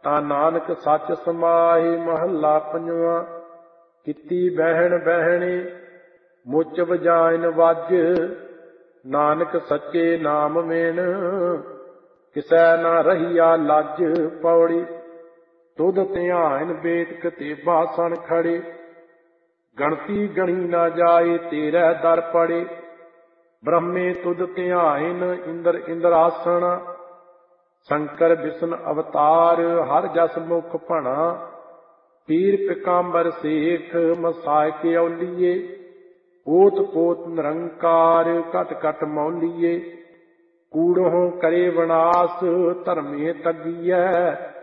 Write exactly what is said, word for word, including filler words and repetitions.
ਤਾ ਨਾਨਕ ਸੱਚ ਸਮਾਹੀ। ਮਹੱਲਾ ਪੰਜਵਾਂ। ਕੀਤੀ ਬਹਿਣ ਬਹਿਣੀ ਮੁੱਚ ਵਜਾਇਨ ਵੱਜ, ਨਾਨਕ ਸੱਚੇ ਨਾਮ ਮੇਨ ਕਿਸੈ ਨਾ ਰਹੀਆ ਲੱਜ। ਪੌੜੀ। ਤੁਧ ਧਿਆਨ ਬੇਦ ਕਤੇਬਾ ਸਣ ਖੜੇ, ਗਣਤੀ ਗਣੀ ਨਾ ਜਾਏ ਤੇਰੇ ਦਰ ਪੜੇ। ਬ੍ਰਹਮੇ ਤੁਧ ਧਿਆਨ ਇੰਦਰ ਇੰਦਰਾਸਣ, ਸ਼ੰਕਰ ਵਿਸ਼ਨ ਅਵਤਾਰ ਹਰ ਜਸ ਮੁਖ ਭਣਾ। ਪੀਰ ਪਿਕਾੰਬਰ ਸੇਖ ਮਸਾਇਕ ਔਲੀਏ, ਓਤ ਪੋਤ ਨਿਰੰਕਾਰ ਘਟ ਘਟ ਮੌਲੀਏ। ਕੂੜਹੁ ਕਰੇ ਵਿਨਾਸ਼ ਧਰਮੇ ਤੱਗੀਐ,